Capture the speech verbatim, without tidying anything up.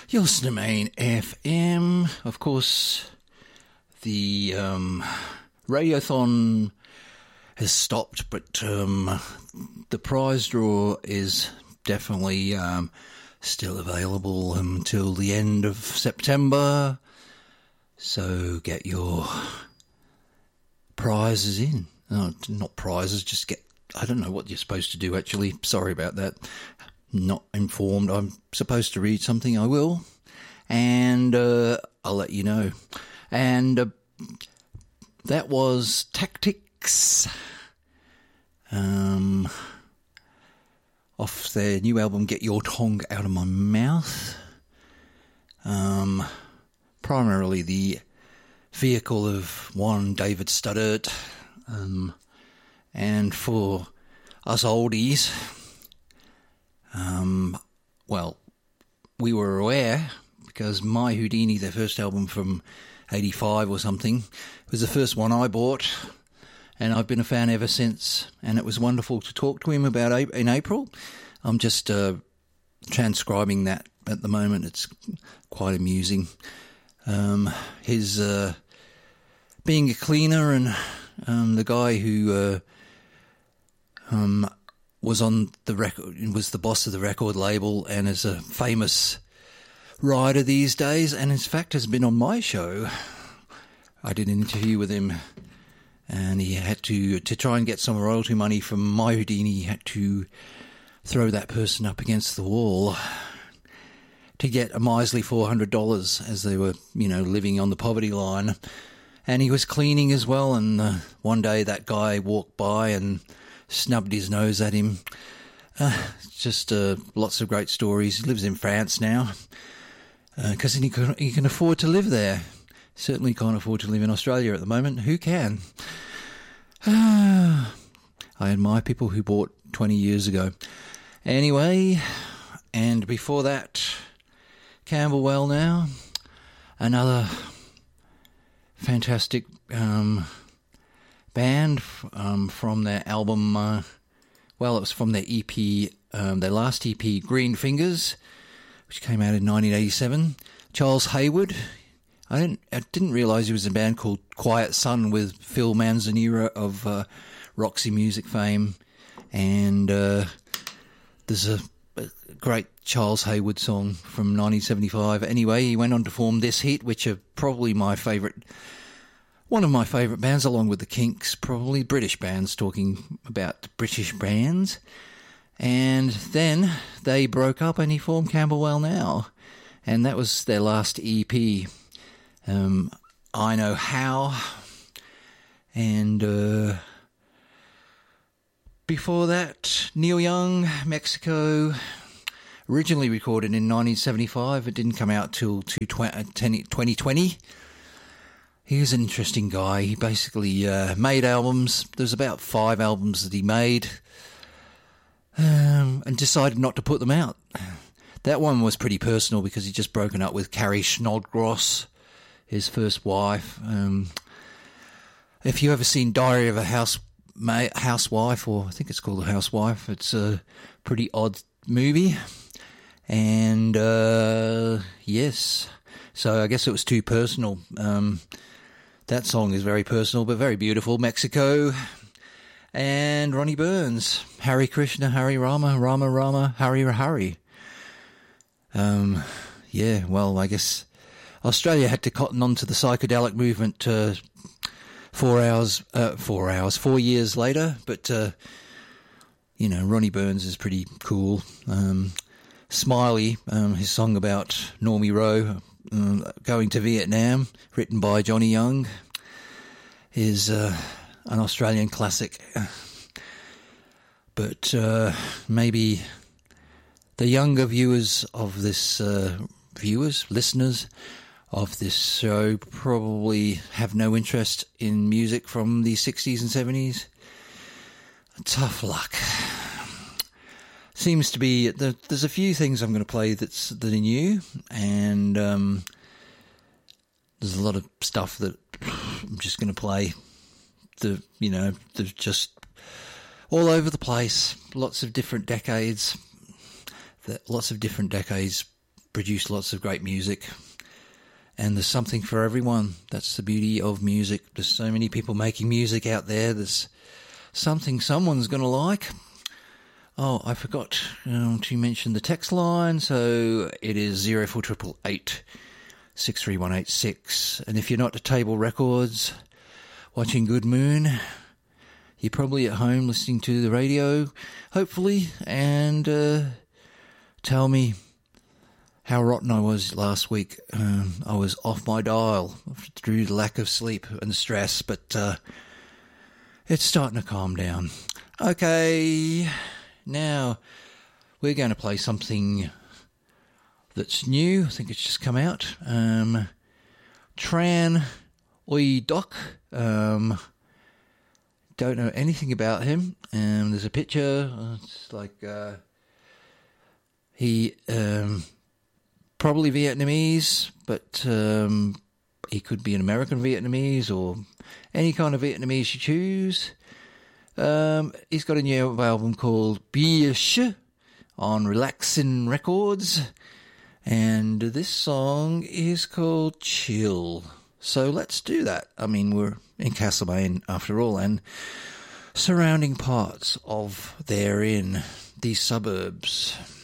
You're listening to Main F M. Of course, the um, Radiothon has stopped, but um, the prize draw is definitely um, still available until the end of September. So get your prizes in. Oh, not prizes, just get... I don't know what you're supposed to do, actually. Sorry about that. Not informed. I'm supposed to read something. I will. And uh, I'll let you know. And uh, that was Tactics. Um, off their new album, Get Your Tongue Out of My Mouth. Um, primarily the vehicle of one David Studdert. Um, and for us oldies... Um, well, we were aware because My Houdini, their first album from eighty-five or something, was the first one I bought, and I've been a fan ever since. And it was wonderful to talk to him about in April. I'm just uh, transcribing that at the moment. It's quite amusing. Um, his uh, being a cleaner and um, the guy who uh, um. was on the record, was the boss of the record label and is a famous writer these days, and in fact has been on my show. I did an interview with him, and he had to, to try and get some royalty money from My Houdini, he had to throw that person up against the wall to get a measly four hundred dollars as they were, you know, living on the poverty line. And he was cleaning as well, and uh, one day that guy walked by and snubbed his nose at him. Uh, just uh, lots of great stories. He lives in France now because uh, he, can, he can afford to live there. Certainly can't afford to live in Australia at the moment. Who can? Uh, I admire people who bought twenty years ago. Anyway, and before that, Camberwell now. Another fantastic... Um, band um, from their album, uh, well, it was from their E P, um, their last E P, Green Fingers, which came out in nineteen eighty-seven. Charles Hayward, I didn't, I didn't realise he was in a band called Quiet Sun with Phil Manzanera of uh, Roxy Music fame, and uh, there's a, a great Charles Hayward song from nineteen seventy-five. Anyway, he went on to form This Heat, which are probably my favourite. One of my favourite bands, along with the Kinks, probably British bands, talking about British bands. And then they broke up and he formed Camberwell Now. And that was their last E P, um, I Know How. And uh, before that, Neil Young, Mexico, originally recorded in nineteen seventy-five. It didn't come out till twenty twenty. He was an interesting guy. He basically uh, made albums. There's about five albums that he made um, and decided not to put them out. That one was pretty personal because he'd just broken up with Carrie Snodgrass, his first wife. Um, if you ever seen Diary of a House ma- Housewife, or I think it's called The Housewife, it's a pretty odd movie. And uh, yes, so I guess it was too personal. Um That song is very personal, but very beautiful. Mexico and Ronnie Burns, Hare Krishna, Hare Rama, Rama Rama, Hare Hare. Um, yeah, well, I guess Australia had to cotton on to the psychedelic movement uh, four hours, uh, four hours, four years later. But uh, you know, Ronnie Burns is pretty cool. Um, Smiley, um, his song about Normie Rowe. Um, going to Vietnam, written by Johnny Young, is uh, an Australian classic. But uh, maybe the younger viewers of this, uh, viewers, listeners of this show probably have no interest in music from the sixties and seventies. Tough luck. Seems to be, there's a few things I'm going to play that's that are new, and um, there's a lot of stuff that I'm just going to play. The you know, there's just all over the place. Lots of different decades. That lots of different decades produce lots of great music. And there's something for everyone. That's the beauty of music. There's so many people making music out there. There's something someone's going to like. Oh, I forgot um, to mention the text line. So it is zero four eight eight eight, six three one eight six. And if you're not at Table Records watching Good Moon, you're probably at home listening to the radio, hopefully, and uh, tell me how rotten I was last week. Um, I was off my dial through the lack of sleep and stress, but uh, it's starting to calm down. Okay, now we're going to play something that's new. I think it's just come out. Um, Tran Oi Doc. Um, don't know anything about him. Um, there's a picture. It's like uh, he... Um, Probably Vietnamese, but um, he could be an American Vietnamese or any kind of Vietnamese you choose. Um, he's got a new album called Bish on Relaxin' Records, and this song is called Chill. So let's do that. I mean, we're in Castlemaine after all, and surrounding parts of therein, these suburbs.